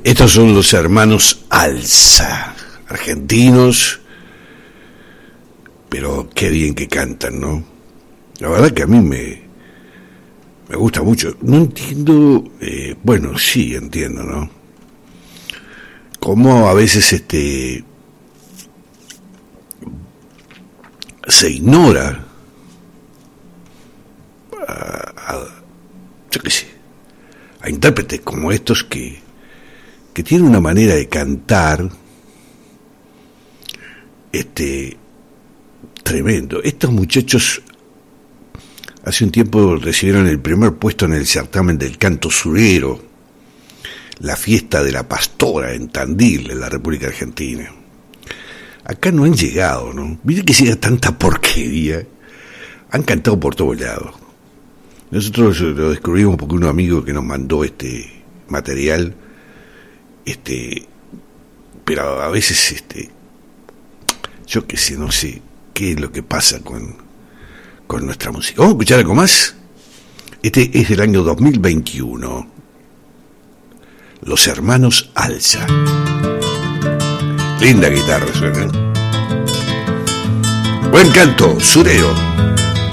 Estos son los hermanos Alza, argentinos, pero qué bien que cantan, ¿no? La verdad que a mí me gusta mucho. No entiendo, bueno, sí entiendo, ¿no? Cómo a veces se ignora yo qué sé, a intérpretes como estos que tienen una manera de cantar tremendo. Estos muchachos hace un tiempo recibieron el primer puesto en el certamen del canto surero, la fiesta de la Pastora en Tandil, en la República Argentina. Acá no han llegado, ¿no? Miren que llega tanta porquería. Han cantado por todos lados. Nosotros lo descubrimos porque un amigo que nos mandó este material, pero a veces, yo qué sé, no sé qué es lo que pasa con nuestra música. Vamos a escuchar algo más. Este es del año 2021. Los hermanos Alza. Linda guitarra suena, ¿eh? Buen canto, surero.